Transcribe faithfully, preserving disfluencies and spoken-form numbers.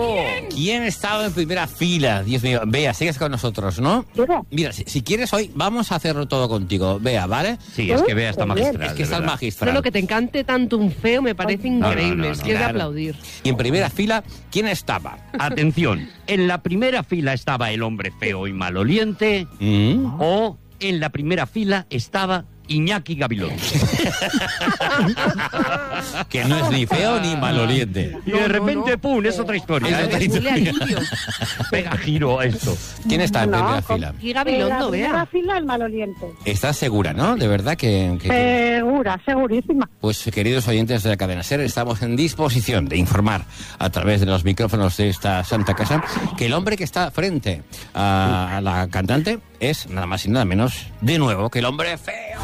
Oh. ¿Quién estaba en primera fila? Dios mío, Bea, sigues con nosotros, ¿no? Mira, si, si quieres hoy, vamos a hacerlo todo contigo, Bea, ¿vale? Sí, es que Bea está magistral. Es que estás magistral. No, lo que te encante tanto un feo me parece increíble. No, no, no, es no, que es de claro. aplaudir. Y en primera fila, ¿quién estaba? Atención, en la primera fila estaba el hombre feo y maloliente, ¿Mm? o en la primera fila estaba Iñaki Gabilondo. Que no es ni feo ni maloliente. Y de repente, ¡pum!, es otra historia. Es ¿eh? otra Huele a historia. limpio. Pega giro a esto. ¿Quién está en No, primera con- fila? Y En la Gabilondo, primera vea. fila el maloliente. ¿Estás segura, no? De verdad que... que- Segura, segurísima. Pues, queridos oyentes de la cadena SER, estamos en disposición de informar a través de los micrófonos de esta santa casa que el hombre que está frente a la cantante es nada más y nada menos, de nuevo, que el hombre feo.